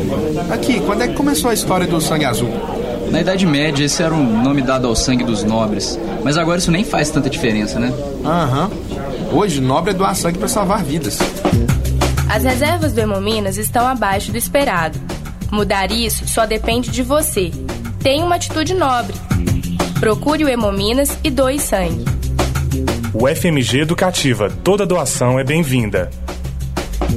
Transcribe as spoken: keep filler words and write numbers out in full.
Aqui, quando é que começou a história do sangue azul? Na Idade Média, esse era o nome dado ao sangue dos nobres. Mas agora isso nem faz tanta diferença, né? Aham. Hoje, nobre é doar sangue para salvar vidas. As reservas do Hemominas estão abaixo do esperado. Mudar isso só depende de você. Tenha uma atitude nobre. Procure o Hemominas e doe sangue. O F M G Educativa. Toda doação é bem-vinda.